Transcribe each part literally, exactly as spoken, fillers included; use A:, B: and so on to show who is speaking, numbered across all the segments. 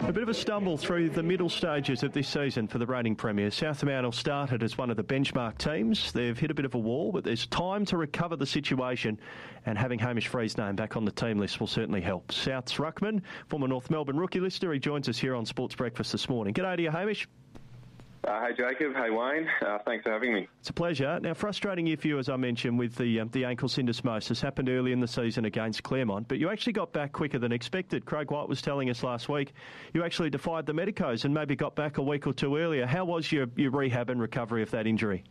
A: A bit of a stumble through the middle stages of this season for the reigning premiers. South Fremantle started as one of the benchmark teams. They've hit a bit of a wall, but there's time to recover the situation, and having Hamish Free's name back on the team list will certainly help. South's ruckman, former North Melbourne rookie lister, he joins us here on Sports Breakfast this morning. G'day to you, Hamish.
B: Uh, hey Jacob, hey Wayne, uh, thanks for having me.
A: It's a pleasure. Now, frustrating year for you, as I mentioned, with the um, the ankle syndesmosis. Happened early in the season against Claremont, but you actually got back quicker than expected. Craig White was telling us last week you actually defied the medicos and maybe got back a week or two earlier. How was your, your rehab and recovery of that injury?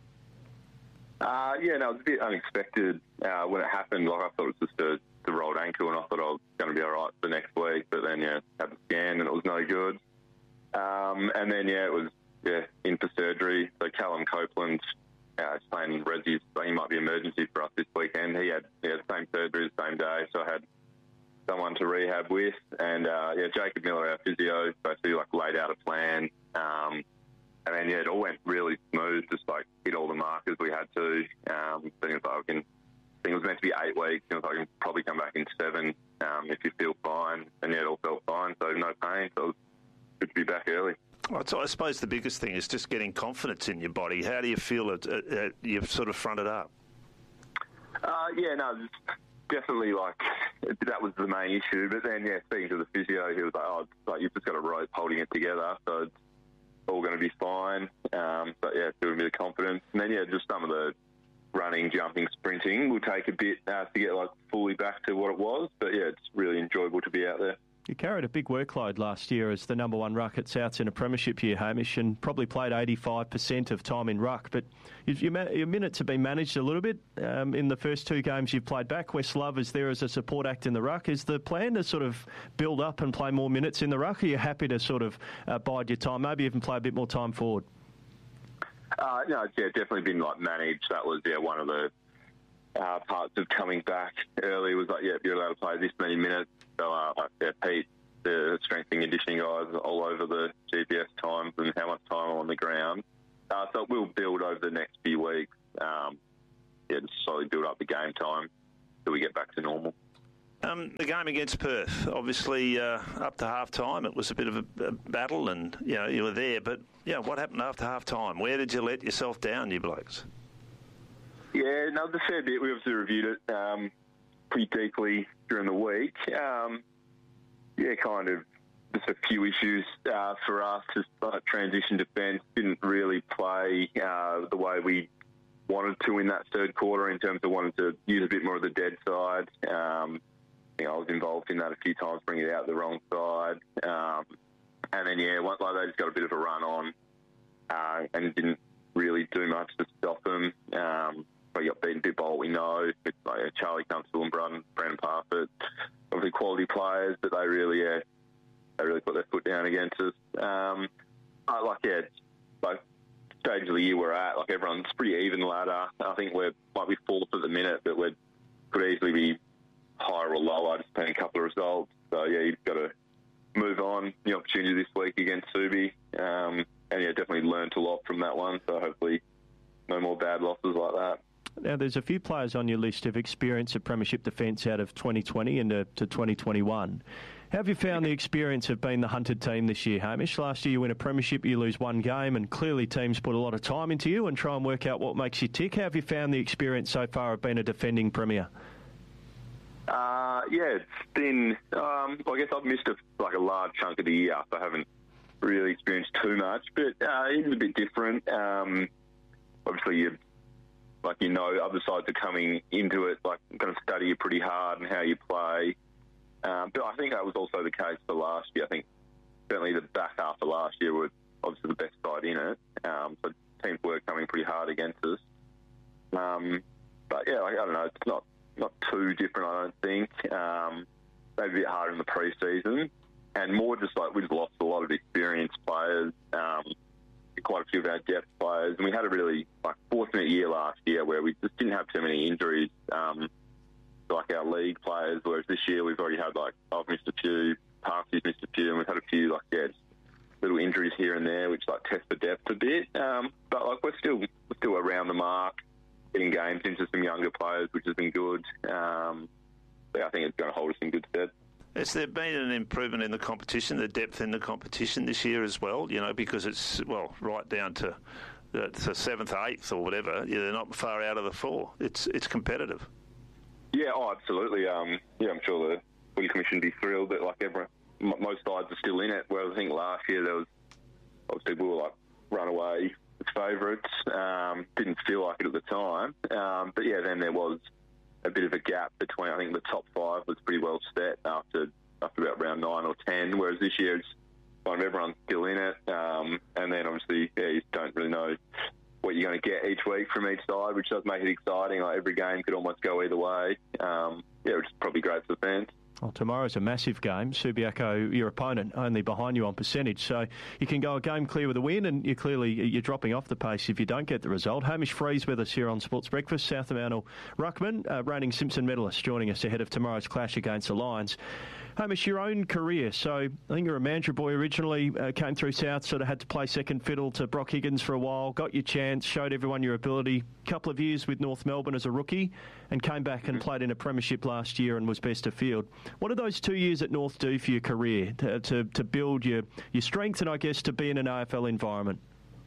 B: Uh, yeah, no, it was a bit unexpected uh, when it happened. Like, I thought it was just a, a rolled ankle, and I thought I was going to be all right for next week, but then, yeah, had the scan and it was no good. Um, and then, yeah, it was Yeah, in for surgery. So Callum Copeland, uh, is playing in Resi, so he might be emergency for us this weekend. He had, he had the same surgery the same day, so I had someone to rehab with. And, uh, yeah, Jacob Miller, our physio, basically, like, laid out a plan. Um, and then, yeah, it all went really smooth, just, like, hit all the markers we had to. Um, I think it was, like, I think it was meant to be eight weeks. It was like, I can probably come back in seven um, if you feel fine. And, yeah, it all felt fine, so no pain. So it was good to be back early.
C: Well, I suppose the biggest thing is just getting confidence in your body. How do you feel it, uh, uh, you've sort of fronted up?
B: Uh, yeah, no, definitely, like, that was the main issue. But then, yeah, speaking to the physio, he was like, oh, it's like, you've just got a rope holding it together, so it's all going to be fine. Um, but, yeah, doing a bit of confidence. And then, yeah, just some of the running, jumping, sprinting will take a bit uh, to get, like, fully back to what it was. But, yeah, it's really enjoyable to be out there.
A: You carried a big workload last year as the number one ruck at Souths in a premiership year, Hamish, and probably played eighty-five percent of time in ruck. But your minutes have been managed a little bit um, in the first two games you've played back. Wes Love is there as a support act in the ruck. Is the plan to sort of build up and play more minutes in the ruck? Or are you happy to sort of uh, bide your time, maybe even play a bit more time forward?
B: Uh, no, yeah, definitely been like managed. That was yeah one of the uh, parts of coming back early was like, yeah, you're allowed to play this many minutes. So, uh, like, yeah, Pete, the strength and conditioning guys all over the G P S times and how much time I'm on the ground. Uh, so we'll build over the next few weeks. Um, yeah, just slowly build up the game time till we get back to normal.
C: Um, the game against Perth, obviously, uh, up to half time, it was a bit of a, a battle, and you know you were there. But yeah, what happened after half time? Where did you let yourself down, you blokes?
B: Yeah, no, the fair bit. We obviously reviewed it um, pretty deeply during the week. Um, yeah, kind of just a few issues uh, for us. Just like transition defence didn't really play uh, the way we wanted to in that third quarter in terms of wanting to use a bit more of the dead side. Um, you know, I was involved in that a few times, bringing it out the wrong side. Um, and then, yeah, once like they just got a bit of a run on uh, and didn't really do much to stop them. Um, They got beaten a bit by what we know. It's like Charlie Constable and Brandon, Brandon Parfitt, obviously quality players, but they really, yeah, they really put their foot down against us. Um, I, like, yeah, it's like stage of the year we're at, like everyone's pretty even ladder. I think we might be fourth at the minute, but we could easily be higher or lower, just depending on a couple of results. So yeah, you've got to move on. The opportunity this week against Subi, um, and yeah, definitely learned a lot from that one. So hopefully, no more bad losses like that.
A: Now, there's a few players on your list who've experienced a premiership defence out of twenty twenty into to twenty twenty-one. How have you found the experience of being the hunted team this year, Hamish? Last year you win a premiership, you lose one game, and clearly teams put a lot of time into you and try and work out what makes you tick. How have you found the experience so far of being a defending premier?
B: Uh, yeah, it's been, um, well, I guess I've missed a, like a large chunk of the year, so I haven't really experienced too much, but uh, it's a bit different. Um, obviously, you like you know, other sides are coming into it, like going to study you pretty hard and how you play. Um, but I think that was also the case for last year. I think certainly the back half of last year was obviously the best side in it. Um, so teams were coming pretty hard against us. Um, but yeah, like, I don't know, it's not not too different, I don't think. Um, maybe a bit harder in the pre-season, and more just like we've lost a lot of experienced players. Um, quite a few of our depth players, and we had a really like fortunate year last year where we just didn't have too many injuries, um, like our league players, whereas this year we've already had like I've missed a few, Parky's missed a few, and we've had a few like yeah, little injuries here and there, which like test the depth a bit. Um, but like we're still we're still around the mark, getting games into some younger players, which has been good. Um, but I think it's going to hold us in good stead.
C: Has there been seen an improvement in the competition, the depth in the competition this year as well? You know, because it's well right down to uh, to seventh, eighth, or whatever. Yeah, they're not far out of the four. It's it's competitive.
B: Yeah, oh, absolutely. Um, yeah, I'm sure the Footy Commission would be thrilled that like everyone, m- most sides are still in it. Whereas I think last year there was obviously we were like runaway favourites. Um, didn't feel like it at the time, um, but yeah, then there was a bit of a gap between. I think the top five was pretty well set after after about round nine or ten. Whereas this year it's kind of everyone's still in it, um, and then obviously yeah, you don't really know what you're going to get each week from each side, which does make it exciting. Like every game could almost go either way. Um, yeah, which is probably great for the fans.
A: Well, tomorrow's a massive game. Subiaco, your opponent, only behind you on percentage. So you can go a game clear with a win, and you're clearly you're dropping off the pace if you don't get the result. Hamish Freeze with us here on Sports Breakfast. South Fremantle ruckman, uh, reigning Simpson medalist, joining us ahead of tomorrow's clash against the Lions. Hamish, your own career. So I think you're a Mandurah boy originally, uh, came through South, sort of had to play second fiddle to Brock Higgins for a while, got your chance, showed everyone your ability. Couple of years with North Melbourne as a rookie, and came back and played in a premiership last year and was best of field. What did those two years at North do for your career to, to, to build your, your strength and, I guess, to be in an A F L environment?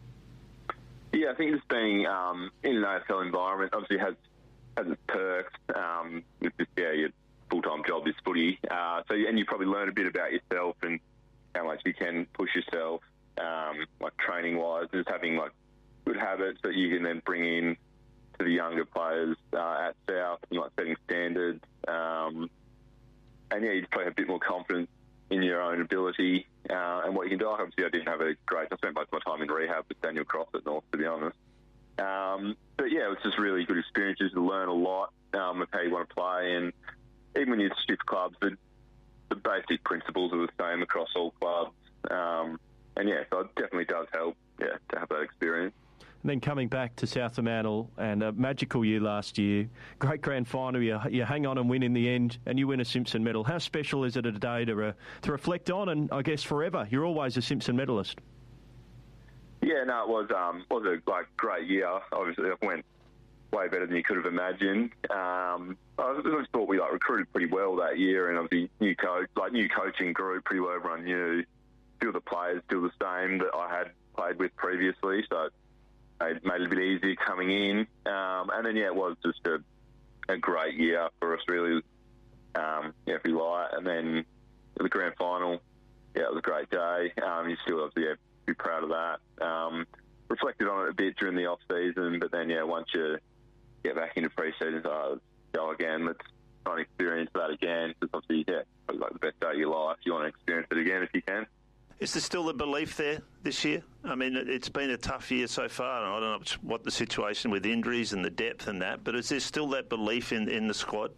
B: Yeah, I think just being um, in an A F L environment obviously has has its perks. Um, it's just, yeah, your full-time job is footy. Uh, so and you probably learn a bit about yourself and how much you can push yourself, um, like training-wise, just having like good habits that you can then bring in to the younger players uh, at South, and like setting standards. Um, and yeah, you just probably have a bit more confidence in your own ability uh, and what you can do. Obviously, I didn't have a great. I spent most of my time in rehab with Daniel Cross at North, to be honest. Um, but yeah, it was just really good experiences to learn a lot um, of how you want to play, and even when you shift clubs, the, the basic principles are the same across all clubs. Um, and yeah, so it definitely does help, yeah, to have that experience.
A: And then coming back to South Fremantle, and a magical year last year, great grand final, you, you hang on and win in the end, and you win a Simpson medal. How special is it a day to uh, to reflect on, and I guess forever? You're always a Simpson medalist.
B: Yeah, no, it was um, was a like great year. Obviously, it went way better than you could have imagined. Um, I just thought we like recruited pretty well that year, and obviously new coach, like new coaching group, pretty well everyone knew. A few of the players still the same that I had played with previously, so it made it a bit easier coming in. Um, and then yeah, it was just a, a great year for us, really. Um, yeah, if you like, and then the grand final, yeah, it was a great day. Um, you still obviously yeah, be proud of that. Um, reflected on it a bit during the off season, but then yeah, once you get back into pre-season, so let's go again. Let's try and experience that again. It's obviously, yeah, probably like the best day of your life. You want to experience it again if you can.
C: Is there still the belief there this year? I mean, it's been a tough year so far, and I don't know what the situation with injuries and the depth and that, but is there still that belief in, in the squad?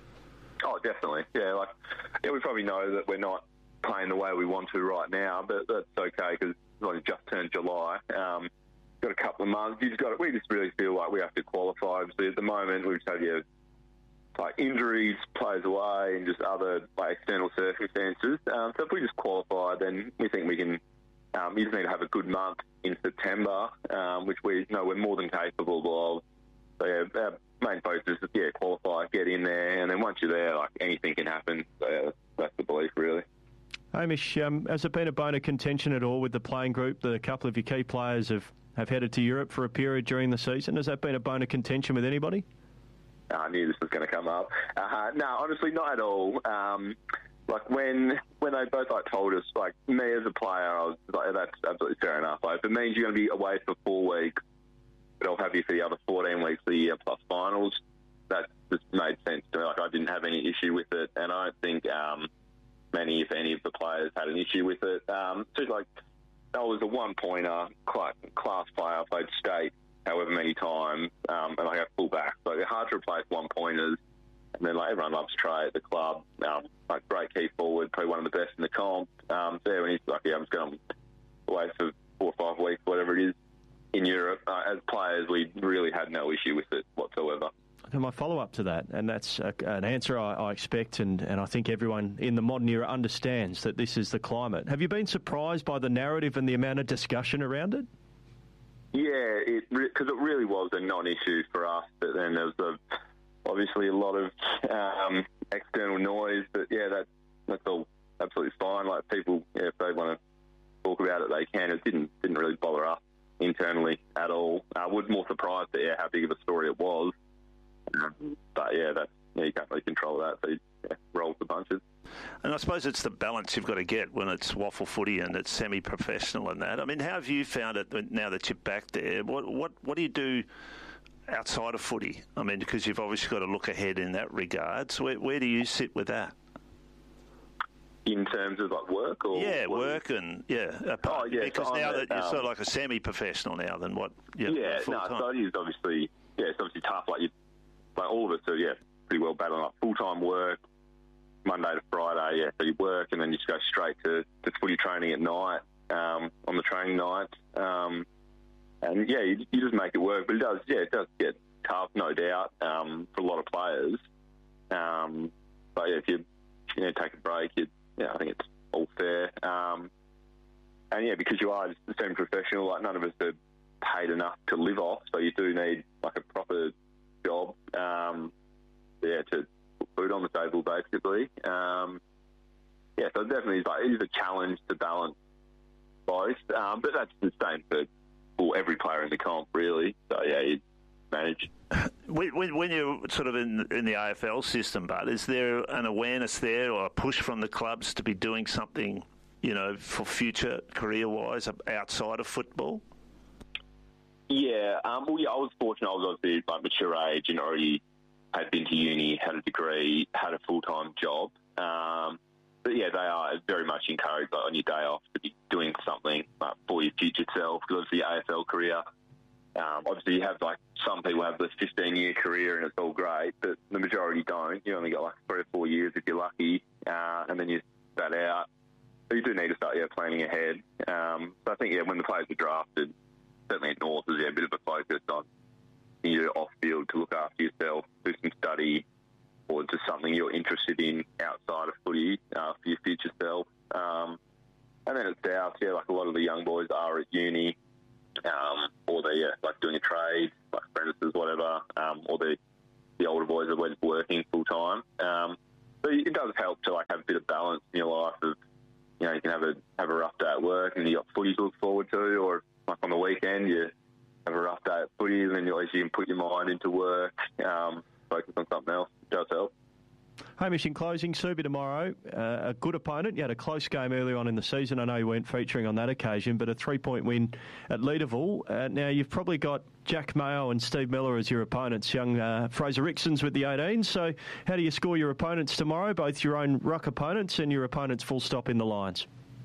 B: Oh, definitely. Yeah, like, yeah, we probably know that we're not playing the way we want to right now, but that's okay because it's only just turned July. Um, got a couple of months. You just got. We just really feel like we have to qualify. Obviously, at the moment, we've just had yeah, like injuries, players away, and just other like external circumstances. Um, so if we just qualify, then we think we can. Um, you just need to have a good month in September, um, which we know we're more than capable of. So yeah, our main focus is just, yeah, qualify, get in there, and then once you're there, like anything can happen. So yeah, that's, that's the belief, really.
A: Hamish, um, has it been a bone of contention at all with the playing group? The couple of your key players have, have headed to Europe for a period during the season. Has that been a bone of contention with anybody?
B: I knew this was going to come up. Uh, no, honestly, not at all. Um, like when when they both like told us, like me as a player, I was like, that's absolutely fair enough. Like, if it means you're going to be away for four weeks, but I'll have you for the other fourteen weeks of the year plus finals, that just made sense to me. Like, I didn't have any issue with it, and I don't think um, many, if any, of the players had an issue with it. Um, so like, I was a one-pointer class, class player, played state however many times, um, and I got full back. So they're hard to replace one-pointers. And then like everyone loves Trey at the club. Um, like great key forward, probably one of the best in the comp. Um, so yeah, when he's like, yeah, I'm just going away for four or five weeks, whatever it is, in Europe. Uh, as players, we really had no issue with it whatsoever.
A: And my follow-up to that, and that's a, an answer I, I expect, and, and I think everyone in the modern era understands that this is the climate. Have you been surprised by the narrative and the amount of discussion around it?
B: Yeah, because it, it really was a non-issue for us, but then there was a, obviously a lot of um, external noise, but yeah, that, that's all absolutely fine. Like people, yeah, if they want to talk about it, they can. It didn't didn't really bother us internally at all. I was more surprised at yeah, how big of a story it was. Um, but yeah, that's, yeah, you can't really control that. So you yeah, roll the punches.
C: And I suppose it's the balance you've got to get when it's waffle footy and it's semi-professional and that. I mean, how have you found it now that you're back there? What what what do you do outside of footy? I mean, because you've obviously got to look ahead in that regard. So where, where do you sit with that?
B: In terms of like work or
C: yeah,
B: what?
C: work and yeah, apart,
B: oh, yeah
C: because
B: so
C: now
B: at,
C: that you're
B: um,
C: sort of like a semi-professional now, than what? You know,
B: yeah,
C: full
B: no,
C: time.
B: so it is obviously yeah, it's obviously tough. Like you, like all of us are yeah, pretty well battling up full time work. Monday to Friday, yeah, so you work and then you just go straight to, to footy training at night, um, on the training night. Um, and, yeah, you, you just make it work. But it does, yeah, it does get tough, no doubt, um, for a lot of players. Um, but, yeah, if you, you know, take a break, you, yeah, I think it's all fair. Um, and, yeah, because you are just a semi-professional, like none of us are paid enough to live off, so you do need, like, a proper job, um, yeah, to food on the table, basically. Um, yeah, so it definitely is, like, it is a challenge to balance both, um, but that's the same for, for every player in the comp, really. So, yeah, you manage.
C: When, when you're sort of in, in the A F L system, but is there an awareness there or a push from the clubs to be doing something, you know, for future career-wise outside of football?
B: Yeah, um, well, yeah, I was fortunate. I was obviously like mature age and already had been to uni, had a degree, had a full-time job. Um, but, yeah, they are very much encouraged like, on your day off to be doing something like, for your future self, because obviously the A F L career, um, obviously you have, like, some people have this fifteen-year career and it's all great, but the majority don't. You only got, like, three or four years if you're lucky, uh, and then you spat out. So you do need to start, yeah, planning ahead. Um, so I think, yeah, when the players are drafted, certainly at North, there's yeah, a bit of a focus on you off-field to look after yourself, do some study, or just something you're interested in outside of footy uh, for your future self. Um, and then at South, yeah, like a lot of the young boys are at uni, um, or they're yeah, like doing a trade, like apprentices, whatever, um, or the the older boys are working full-time. Um, so it does help to like have a bit of balance in your life of, you know, you can have a have a rough day at work and you got footy to look forward to, or like on the weekend you have a rough day at footy and then you, at least you can put your mind into work, um, focus on something else. It does help.
A: Hamish, in closing, Subi tomorrow, uh, a good opponent. You had a close game early on in the season. I know you weren't featuring on that occasion, but a three-point win at Leederville. Uh, now, you've probably got Jack Mayo and Steve Miller as your opponents. Young uh, Fraser Rickson's with the eighteens. So how do you score your opponents tomorrow, both your own ruck opponents and your opponents full stop in the Lions?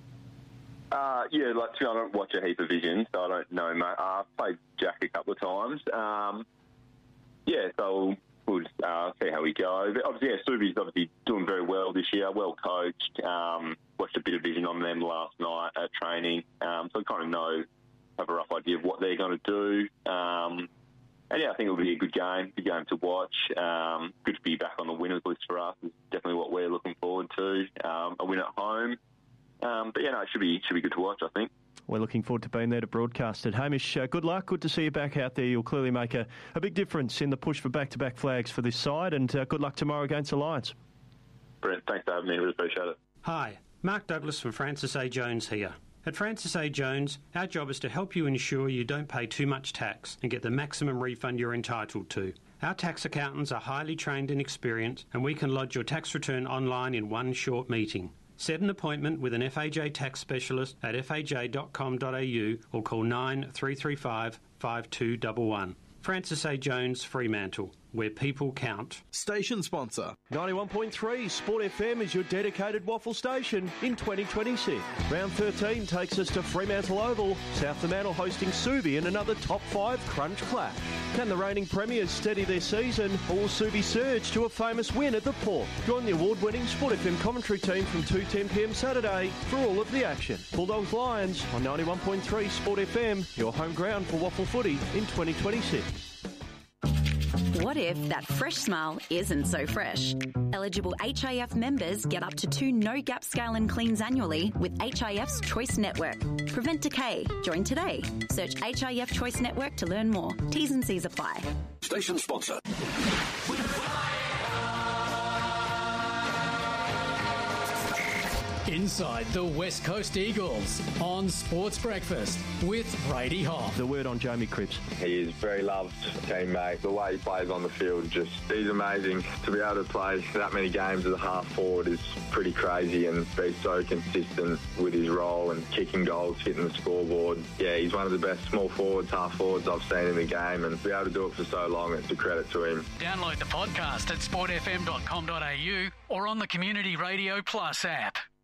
B: Uh, yeah, like, I don't watch a heap of Vision, so I don't know, mate. Uh, I've played Jack a couple of times. Um, yeah, so we'll just, uh, see how we go. But obviously, yeah, Subi's obviously doing very well this year, well coached. Um, watched a bit of Vision on them last night at training, um, so I kind of know, have a rough idea of what they're going to do. Um, and yeah, I think it'll be a good game, good game to watch. Um, good to be back on the winners list for us. It's definitely what we're looking forward to. Um, a win at home. Um, but, yeah, no, it should be, should be good to watch, I think.
A: We're looking forward to being there to broadcast it. Hamish, uh, good luck. Good to see you back out there. You'll clearly make a, a big difference in the push for back-to-back flags for this side, and uh, good luck tomorrow against the Lions.
B: Brent, thanks for having me. Really appreciate it.
D: Hi, Mark Douglas from Francis A. Jones here. At Francis A. Jones, our job is to help you ensure you don't pay too much tax and get the maximum refund you're entitled to. Our tax accountants are highly trained and experienced, and we can lodge your tax return online in one short meeting. Set an appointment with an F A J tax specialist at f a j dot com dot a u or call nine three three five, five two one one. Francis A. Jones, Fremantle, where people count.
E: Station sponsor.
A: ninety-one point three Sport F M is your dedicated waffle station in twenty twenty-six. Round thirteen takes us to Fremantle Oval. South Fremantle hosting Subi in another top five crunch clash. Can the reigning premiers steady their season, or will Subi surge to a famous win at the Port? Join the award-winning Sport F M commentary team from two ten p m Saturday for all of the action. Bulldogs Lions on ninety-one point three Sport F M, your home ground for waffle footy in twenty twenty-six.
F: What if that fresh smile isn't so fresh? Eligible H I F members get up to two no-gap scale and cleans annually with H I F's Choice Network. Prevent decay. Join today. Search H I F Choice Network to learn more. T's and C's apply.
E: Station sponsor.
G: Inside the West Coast Eagles on Sports Breakfast with Brady Hoff.
A: The word on Jamie Cripps.
B: He is very loved teammate. The way he plays on the field, just he's amazing. To be able to play that many games as a half forward is pretty crazy, and be so consistent with his role and kicking goals, hitting the scoreboard. Yeah, he's one of the best small forwards, half forwards I've seen in the game, and to be able to do it for so long, it's a credit to him.
G: Download the podcast at sport f m dot com dot a u or on the Community Radio Plus app.